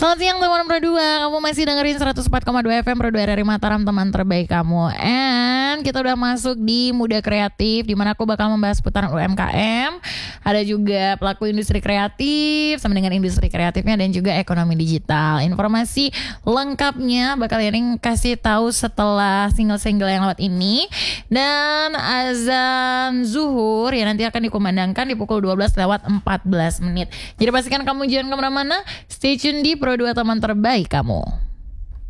Selamat siang teman Pro 2. Kamu masih dengerin 104,2 FM Pro 2 RRI Mataram, teman terbaik kamu. And kita udah masuk di Muda Kreatif, di mana aku bakal membahas putaran UMKM. Ada juga pelaku industri kreatif sama dengan industri kreatifnya, dan juga ekonomi digital. Informasi lengkapnya bakal Yaning kasih tahu setelah single-single yang lewat ini. Dan azan zuhur ya nanti akan dikumandangkan di pukul 12 lewat 14 menit. Jadi pastikan kamu jangan kemana-mana. Stay tune di Pro 2, teman terbaik kamu.